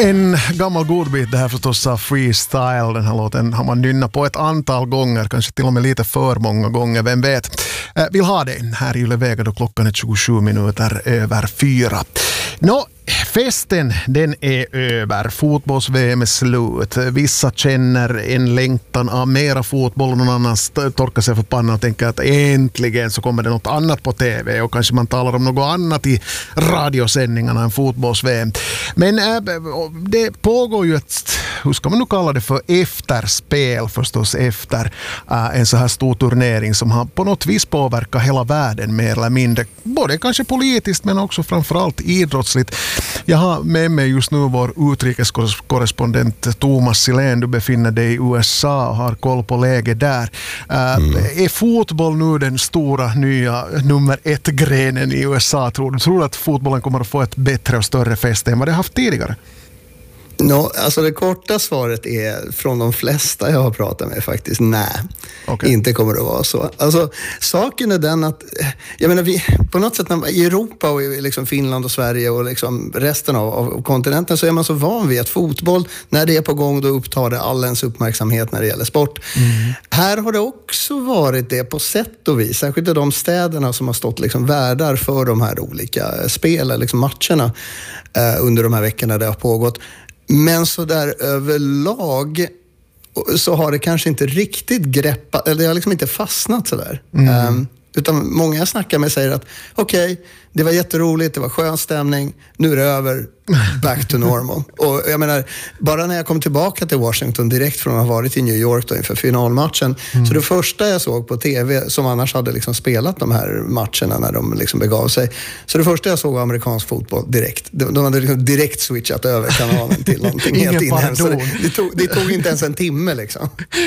En gammal godbit det här förstås av Freestyle. Den här låten har man nynnat på ett antal gånger, kanske till och med lite för många gånger, vem vet. Vill ha det här i Yle Vega då klockan är 27 minuter över 4. Festen den är över. Fotbolls-VM är slut. Vissa känner en längtan av mera fotboll och någon annan torkar sig för pannan och tänker att äntligen så kommer det något annat på TV och kanske man talar om något annat i radiosändningarna än fotbolls-VM. Men det pågår ju ett, hur ska man nu kalla det för, efterspel förstås efter en så här stor turnering som har på något vis påverkat hela världen mer eller mindre. Både kanske politiskt men också framförallt idrottsligt. Jag har med mig just nu vår utrikeskorrespondent Thomas Silén. Du befinner dig i USA och har koll på läget där. Är fotboll nu den stora nya nummer 1-grenen i USA? Tror du att fotbollen kommer att få ett bättre och större fäste än vad det haft tidigare? Alltså det korta svaret är från de flesta jag har pratat med faktiskt inte kommer det vara så. Alltså saken är den att jag menar vi på något sätt i Europa och i liksom Finland och Sverige och liksom resten av kontinenten så är man så van vid att fotboll när det är på gång då upptar det all ens uppmärksamhet när det gäller sport. Här har det också varit det på sätt och vis, särskilt i de städerna som har stått liksom värdar för de här olika spelen, liksom matcherna under de här veckorna det har pågått. Men så där överlag så har det kanske inte riktigt greppat, eller det har liksom inte fastnat så där. Utan många jag snackar med säger att okej, det var jätteroligt, det var skön stämning, nu är det över, back to normal. Och jag menar, bara när jag kom tillbaka till Washington direkt från att ha varit i New York då inför finalmatchen, så det första jag såg på tv, som annars hade liksom spelat de här matcherna när de liksom begav sig, så det första jag såg var amerikansk fotboll direkt. De hade liksom direkt switchat över kanalen till någonting helt inhemskt. Det tog inte ens en timme liksom.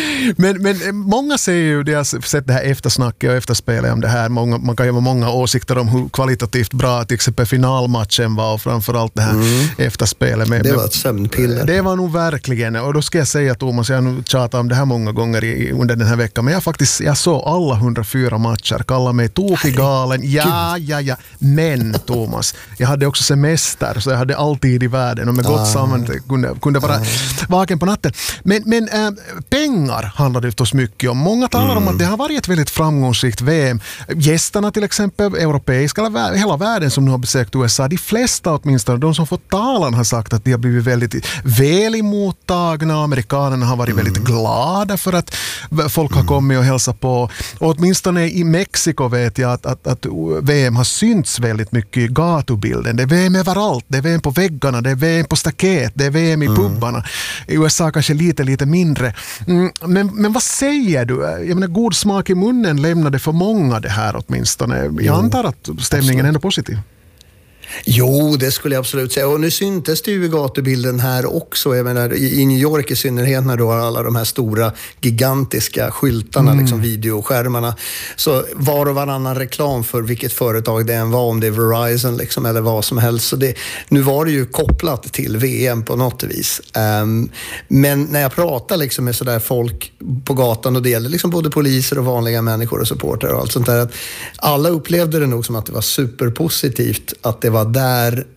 Men många säger ju, det har sett det här eftersnacket och efterspelet om det här, man kan ju ha många åsikter om hur kvalitativt bra till exempel finalmatchen var och framförallt det här efterspelet. Det var ett sömnpiller. Det var nog verkligen, och då ska jag säga Thomas, jag har nu tjatat om det här många gånger under den här veckan, men jag såg alla 104 matcher, kallar mig tokigalen, ja, men Thomas, jag hade också semester så jag hade alltid i världen och med gott samman kunde vara vaken på natten. Men pengar handlar det förstås mycket om. Många talar om att det har varit ett väldigt framgångsrikt VM. Gästerna till exempel, europeiska eller hela världen som nu har besökt USA, de flesta åtminstone, de som fått talan har sagt att de har blivit väldigt väl emottagna. Amerikanerna har varit väldigt glada för att folk har kommit och hälsat på. Och åtminstone i Mexiko vet jag att VM har synts väldigt mycket i gatubilden. Det är VM överallt. Det är VM på väggarna, det är VM på staket, det är VM i pubbarna. I USA kanske lite mindre. Men vad säger du? Jag menar, god smak i munnen lämnade för många det här åtminstone. Jag antar att stämningen är ändå positiv. Jo, det skulle jag absolut säga. Och nu syntes det ju i gatubilden här också. Jag menar, i New York i synnerhet när du har alla de här stora, gigantiska skyltarna, liksom videoskärmarna. Så var och varannan reklam för vilket företag det än var, om det är Verizon liksom, eller vad som helst. Så nu var det ju kopplat till VM på något vis. Men när jag pratar liksom med sådär folk på gatan och det gäller liksom både poliser och vanliga människor och supportrar och allt sånt där, att alla upplevde det nog som att det var superpositivt att det var där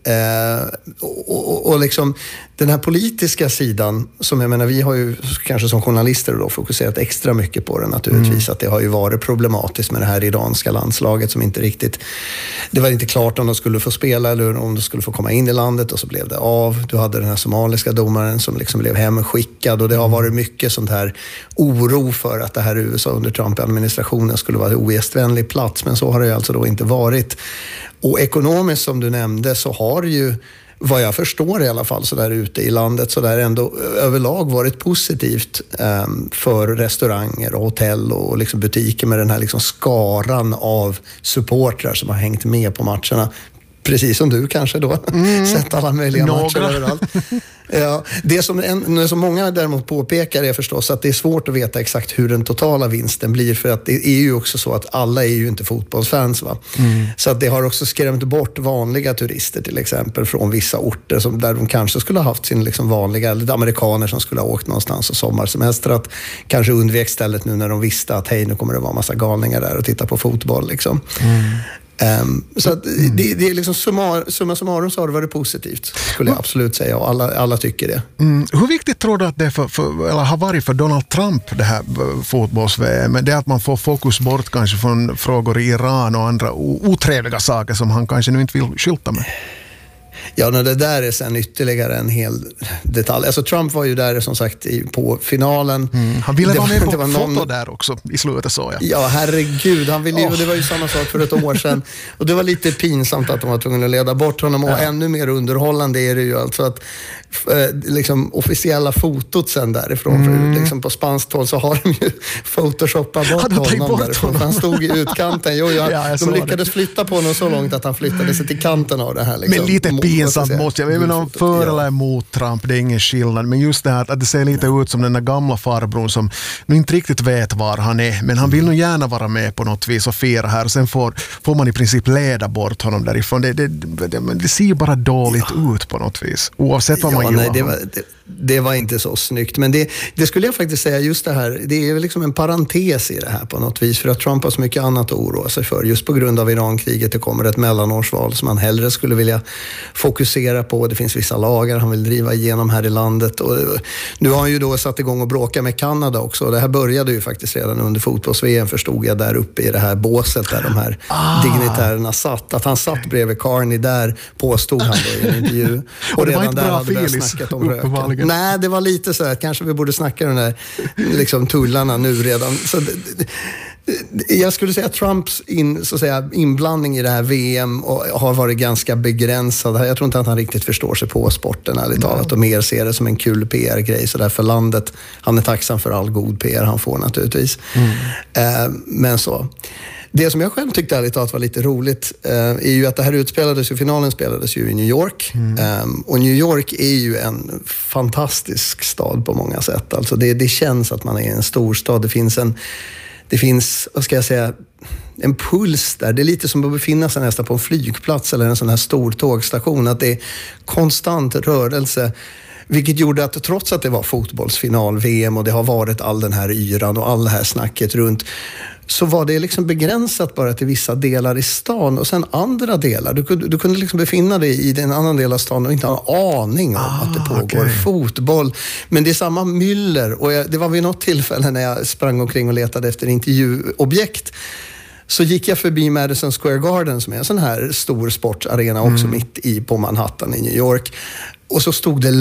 och liksom den här politiska sidan som jag menar, vi har ju kanske som journalister då fokuserat extra mycket på det naturligtvis, att det har ju varit problematiskt med det här iranska landslaget som inte riktigt, det var inte klart om de skulle få spela eller om de skulle få komma in i landet och så blev det av. Du hade den här somaliska domaren som liksom blev hemskickad och det har varit mycket sånt här oro för att det här USA under Trump-administrationen skulle vara en ogästvänlig plats, men så har det ju alltså då inte varit. Och ekonomiskt som du nämnde så har ju, vad jag förstår i alla fall så där ute i landet, så där ändå överlag varit positivt för restauranger och hotell och liksom butiker med den här liksom skaran av supportrar som har hängt med på matcherna. Precis som du kanske då sett alla möjliga matcher överallt. Ja, det som många däremot påpekar är förstås att det är svårt att veta exakt hur den totala vinsten blir, för att det är ju också så att alla är ju inte fotbollsfans va. Så att det har också skrämt bort vanliga turister till exempel från vissa orter som, där de kanske skulle ha haft sin liksom vanliga, eller amerikaner som skulle ha åkt någonstans och sommarsemester, att kanske undvek stället nu när de visste att hej, nu kommer det vara massa galningar där och titta på fotboll liksom. Så att det är liksom summa summarum så har det varit positivt, skulle jag absolut säga, och alla tycker det. Hur viktigt tror du att det är eller har varit för Donald Trump, det här fotbolls-VM, det är att man får fokus bort kanske från frågor i Iran och andra otrevliga saker som han kanske nu inte vill skylta med? Ja, det där är sen ytterligare en hel detalj. Alltså Trump var ju där som sagt på finalen. Han ville vara med på foto där också i slutet, så jag. Ja, herregud. Han ville ju, och det var ju samma sak för ett år sedan. Och det var lite pinsamt att de var tvungna att leda bort honom. Och ännu mer underhållande är det ju alltså att liksom officiella fotot sen därifrån, för liksom på spanskt håll så har de ju photoshoppat bort honom därifrån. Han stod i utkanten. De lyckades flytta på honom så långt att han flyttade sig till kanten av det här. Liksom. Men lite pinsamt måste jag menar, för eller emot Trump, det är ingen skillnad. Men just det här att det ser lite ut som den där gamla farbrorn som nu inte riktigt vet var han är, men han vill nog gärna vara med på något vis och fira här. Och sen får man i princip leda bort honom därifrån. Det ser ju bara dåligt ut på något vis, oavsett vad man gör. Nej, det var inte så snyggt. Men det skulle jag faktiskt säga, just det här, det är liksom en parentes i det här på något vis. För att Trump har så mycket annat att oroa sig för. Just på grund av Irankriget, det kommer ett mellanårsval som han hellre skulle vilja fokusera på. Det finns vissa lagar han vill driva igenom här i landet. Och nu har han ju då satt igång och bråka med Kanada också. Det här började ju faktiskt redan under fotbolls-VM, förstod jag, där uppe i det här båset där de här dignitärerna satt. Att han satt bredvid Carney där, påstod han då i en intervju. Och redan där hade börjat snackat om röken. Nej, det var lite så här, kanske vi borde snacka de där liksom tullarna nu redan. Så jag skulle säga att Trumps inblandning i det här VM har varit ganska begränsad. Jag tror inte att han riktigt förstår sig på sporten, ärligt talat, och mer ser det som en kul PR-grej så där för landet. Han är tacksam för all god PR han får naturligtvis. Men så. Det som jag själv tyckte ärligt talat var lite roligt är ju att det här finalen spelades ju i New York. Och New York är ju en fantastisk stad på många sätt. Alltså det känns att man är en stor stad. Det finns, vad ska jag säga, en puls där. Det är lite som att befinna sig nästan på en flygplats eller en sån här stor tågstation. Att det är konstant rörelse. Vilket gjorde att trots att det var fotbollsfinal, VM och det har varit all den här yran och all det här snacket runt, så var det liksom begränsat bara till vissa delar i stan och sen andra delar. Du kunde liksom befinna dig i en annan del av stan och inte ha en aning om att det pågår fotboll. Men det är samma myller, och det var vid något tillfälle när jag sprang omkring och letade efter intervjuobjekt, så gick jag förbi Madison Square Garden som är en sån här stor sportarena också mitt på Manhattan i New York. Och så stod det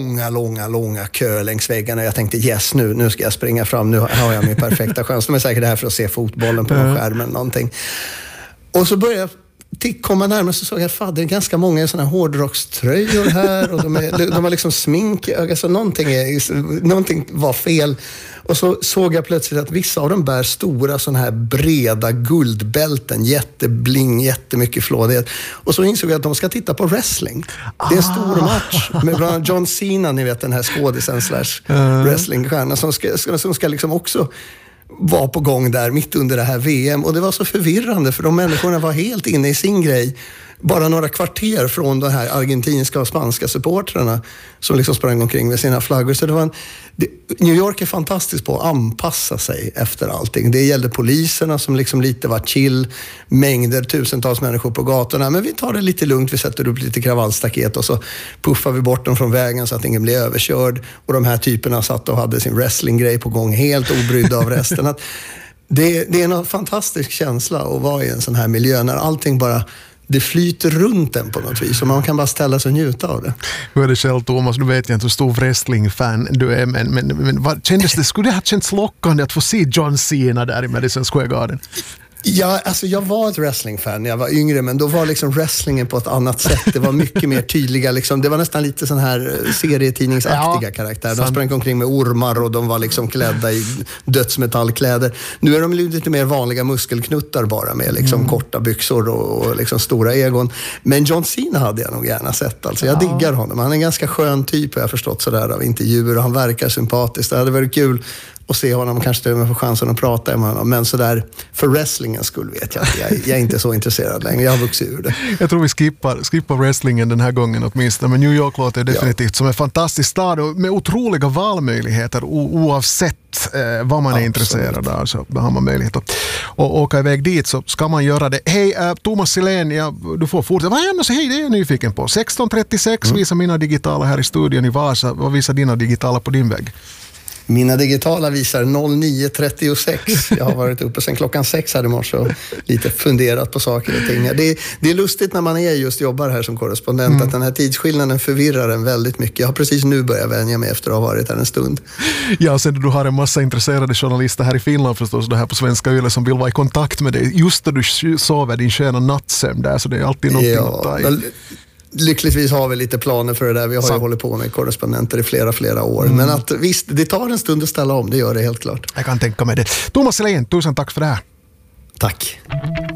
långa kö längs väggarna. Jag tänkte, yes, nu ska jag springa fram. Nu har jag min perfekta chans. De är säkert här för att se fotbollen på någon skärm eller någonting. Och så började jag komma närmare, så såg jag att det är ganska många såna här hårdrockströjor här. Och de har liksom smink. Alltså någonting var fel. Och så såg jag plötsligt att vissa av dem bär stora såna här breda guldbälten, jättebling, jättemycket flådighet. Och så insåg jag att de ska titta på wrestling. Det är en stor match med bland annat John Cena, ni vet den här skådisen / wrestlingstjärna som ska liksom också vara på gång där mitt under det här VM. Och det var så förvirrande för de människorna var helt inne i sin grej. Bara några kvarter från de här argentinska och spanska supportrarna som liksom sprang omkring med sina flaggor. Så New York är fantastiskt på att anpassa sig efter allting. Det gällde poliserna som liksom lite var chill, mängder, tusentals människor på gatorna. Men vi tar det lite lugnt, vi sätter upp lite kravallstaket och så puffar vi bort dem från vägen så att ingen blir överkörd. Och de här typerna satt och hade sin wrestlinggrej på gång, helt obrydda av resten. Det är en fantastisk känsla att vara i en sån här miljö när allting bara... Det flyter runt den på något vis och man kan bara ställa sig och njuta av det. Hur är det själv, Thomas? Du vet jag inte hur stor wrestling-fan du är, men vad kändes det? Skulle det ha känts lockande att få se John Cena där i Madison Square Garden? Ja, alltså jag var ett wrestling-fan när jag var yngre, men då var liksom wrestlingen på ett annat sätt. Det var mycket mer tydliga, liksom, det var nästan lite sån här serietidningsaktiga karaktär. De sprang omkring med ormar och de var liksom klädda i dödsmetallkläder. Nu är de lite mer vanliga muskelknuttar bara med liksom korta byxor och liksom stora egon. Men John Cena hade jag nog gärna sett. Alltså jag diggar honom. Han är en ganska skön typ, jag har förstått sådär av intervjuer, och han verkar sympatisk. Det hade varit kul och se honom, kanske till och med få chansen att prata med honom. Men sådär, för wrestlingens skull vet jag att jag är inte så intresserad längre. Jag har vuxit ur det. Jag tror vi skippar wrestlingen den här gången åtminstone. Men New York låter definitivt som en fantastisk stad och med otroliga valmöjligheter oavsett vad man är intresserad av, så har man möjlighet att åka iväg dit, så ska man göra det. Hej, Thomas Silén, du får fortsätta. Vad är annars? Hej, det är jag nyfiken på. 16:36 visar mina digitala här i studion i Vasa. Vad visar dina digitala på din väg? Mina digitala visar 09:36. Jag har varit uppe sedan klockan 6 här i morse och lite funderat på saker och ting. Det är lustigt när man jobbar här som korrespondent att den här tidsskillnaden förvirrar en väldigt mycket. Jag har precis nu börjat vänja mig efter att ha varit här en stund. Ja, och sen du har en massa intresserade journalister här i Finland förstås, det här på Svenska Yle, som vill vara i kontakt med dig just då du sover din sköna nattsömn där, så det är alltid någonting att ta i. Lyckligtvis har vi lite planer för det där. Vi har ju hållit på med korrespondenter i flera år. Men att visst, det tar en stund att ställa om. Det gör det helt klart. Jag kan tänka mig det. Thomas Silén, tusen tack för det här. Tack.